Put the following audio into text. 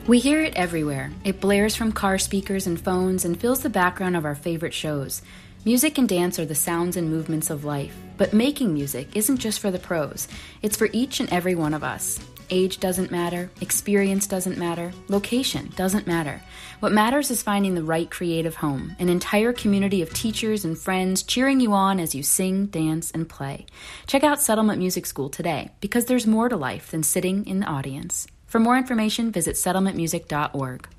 We hear it everywhere. It blares from car speakers and phones and fills the background of our favorite shows. Music and dance are the sounds and movements of life. But making music isn't just for the pros. It's for each and every one of us. Age doesn't matter. Experience doesn't matter. Location doesn't matter. What matters is finding the right creative home, an entire community of teachers and friends cheering you on as you sing, dance, and play. Check out Settlement Music School today, because there's more to life than sitting in the audience. For more information, visit settlementmusic.org.